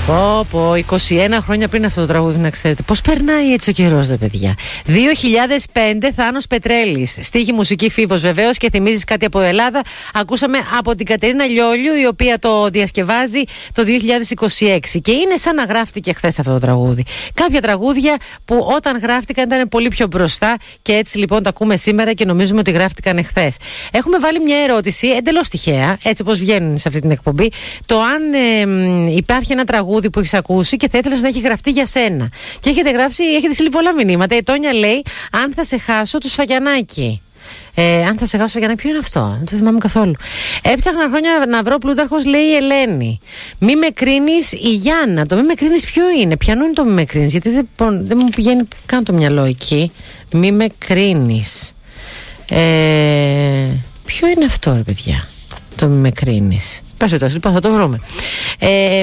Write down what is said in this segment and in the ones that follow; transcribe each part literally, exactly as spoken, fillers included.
Πω πω, είκοσι ένα χρόνια πριν αυτό το τραγούδι, να ξέρετε. Πώς περνάει έτσι ο καιρός, δε παιδιά. δύο χιλιάδες πέντε, Θάνος Πετρέλης. Στίχη, μουσική, Φίβος βεβαίως. Και θυμίζεις κάτι από Ελλάδα. Ακούσαμε από την Κατερίνα Λιόλιου, η οποία το διασκευάζει το δύο χιλιάδες είκοσι έξι. Και είναι σαν να γράφτηκε χθες αυτό το τραγούδι. Κάποια τραγούδια που όταν γράφτηκαν ήταν πολύ πιο μπροστά. Και έτσι λοιπόν τα ακούμε σήμερα και νομίζουμε ότι γράφτηκαν χθες. Έχουμε βάλει μια ερώτηση εντελώς τυχαία, έτσι όπως βγαίνουν σε αυτή την εκπομπή. Το αν ε, υπάρχει ένα τραγούδι που έχεις ακούσει και θα ήθελες να έχει γραφτεί για σένα. Και έχετε γράψει, έχετε στείλει πολλά μηνύματα. Η Τόνια λέει: αν θα σε χάσω, του Σφαγιανάκη. Ε, αν θα σε χάσω, Σφαγιανάκη, ποιο είναι αυτό? Δεν το θυμάμαι καθόλου. Έψαχνα χρόνια να βρω Πλούταρχος, λέει η Ελένη. Μη με κρίνεις, η Γιάννα. Το μη με κρίνεις ποιο είναι? Ποιανού είναι το μη με κρίνεις? Γιατί δεν, δεν μου πηγαίνει καν το μυαλό εκεί. Μη με κρίνεις. Ε, ποιο είναι αυτό, ρε παιδιά? Το μη με κρίνεις. Πες το, λοιπόν, θα το βρούμε. Ε,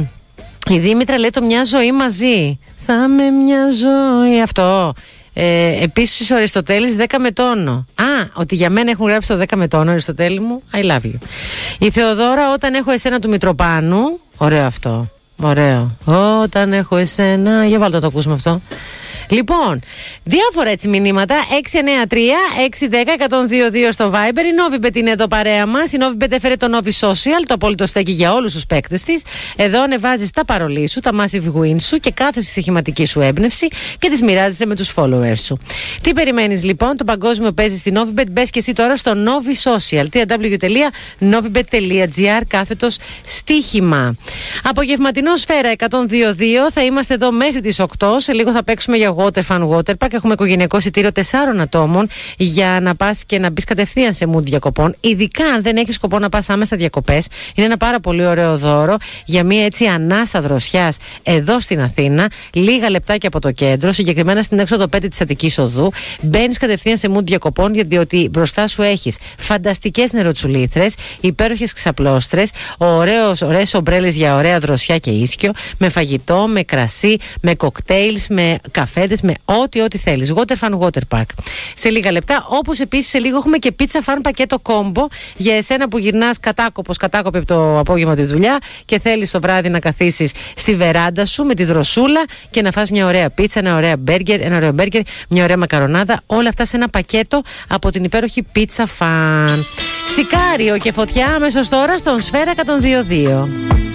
Η Δήμητρα λέει: το μια ζωή μαζί. Θα με μια ζωή. Αυτό. Ε, Επίσης ο Αριστοτέλης δέκα με τόνο. Α, ότι για μένα έχουν γράψει το δέκα με τόνο, Αριστοτέλη μου. I love you. Η Θεοδόρα: όταν έχω εσένα, του Μητροπάνου. Ωραίο αυτό. Ωραίο. Όταν έχω εσένα. Για βάλτε να το ακούσουμε αυτό. Λοιπόν, διάφορα έτσι μηνύματα. έξι εννιά τρία έξι ένα μηδέν ένα μηδέν δύο δύο στο Viber. Η Novibet είναι εδώ παρέα μας. Η Novibet έφερε το Novi Social, το απόλυτο στέκι για όλους τους παίκτες της. Εδώ ανεβάζεις τα παρολί σου, τα massive wins σου και κάθε στοιχηματική σου έμπνευση και τις μοιράζεσαι με τους followers σου. Τι περιμένεις λοιπόν? Το παγκόσμιο παίζει στη Novibet. Μπες και εσύ τώρα στο Novi Social. double-u double-u double-u τελεία novibet τελεία gr κάθετος στοίχημα. Απογευματινό Σφαίρα εκατόν δύο δύο. Θα είμαστε εδώ μέχρι τις οκτώ. Σε λίγο θα παίξουμε για Waterfun Waterpark. Έχουμε οικογενειακό εισιτήριο τεσσάρων ατόμων για να πας και να μπεις κατευθείαν σε mood διακοπών. Ειδικά αν δεν έχεις σκοπό να πας άμεσα διακοπές. Είναι ένα πάρα πολύ ωραίο δώρο για μια έτσι ανάσα δροσιάς εδώ στην Αθήνα. Λίγα λεπτάκια από το κέντρο, συγκεκριμένα στην έξοδο πέντε της Αττικής Οδού. Μπαίνεις κατευθείαν σε mood διακοπών, διότι μπροστά σου έχεις φανταστικές νεροτσουλήθρες, υπέροχες ξαπλώστρες, ωραίες ομπρέλες για ωραία δροσιά και ίσκιο, με φαγητό, με κρασί, με κοκτέιλς, με καφέδες, με ό,τι ό,τι θέλεις. Waterfun Waterpark. Σε λίγα λεπτά, όπως επίσης σε λίγο έχουμε και pizza fan πακέτο κόμπο για εσένα που γυρνάς κατάκοπος, κατάκοπη από το απόγευμα τη δουλειά και θέλεις το βράδυ να καθίσεις στη βεράντα σου με τη δροσούλα και να φας μια ωραία πίτσα, ένα ωραίο μπέργκερ, ένα ωραίο μπέργκερ, μια ωραία μακαρονάδα. Όλα αυτά σε ένα πακέτο από την υπέροχη pizza fan. Σικάριο και φωτιά αμέσως τώρα στον Σφαίρα εκατόν δύο δύο.